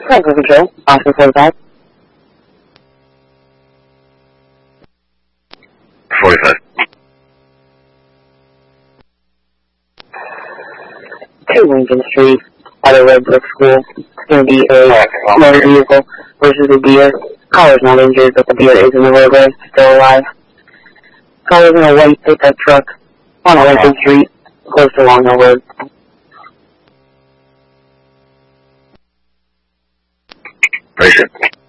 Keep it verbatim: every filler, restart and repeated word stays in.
Central Control, Oscar forty-five. forty-five. Two Lincoln Street, Auto Red Brick School. It's going to be a motor vehicle versus a deer. Caller's not injured, but the deer is in the roadway, still alive. Caller's in a white pickup truck on Lincoln Street, close to Long Hill Road. Patient.